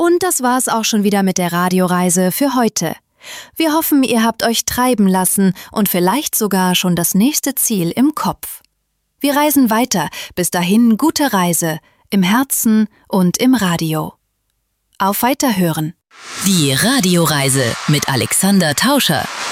Und das war's auch schon wieder mit der Radioreise für heute. Wir hoffen, ihr habt euch treiben lassen und vielleicht sogar schon das nächste Ziel im Kopf. Wir reisen weiter. Bis dahin gute Reise, im Herzen und im Radio. Auf Weiterhören. Die Radioreise mit Alexander Tauscher.